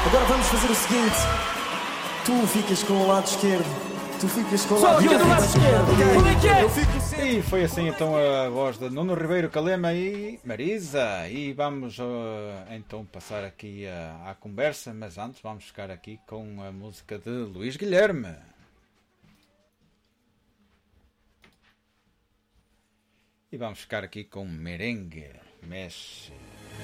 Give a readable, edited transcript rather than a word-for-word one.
Agora vamos fazer o seguinte. Tu ficas com o lado esquerdo. Tu ficas com o Só lado aqui do lado esquerdo. Como é que é? Eu fico sempre. E foi assim então a voz de Nuno Ribeiro Calema e Marisa. E vamos então passar aqui à conversa, mas antes vamos ficar aqui com a música de Luís Guilherme. E vamos ficar aqui com Merengue Mexe.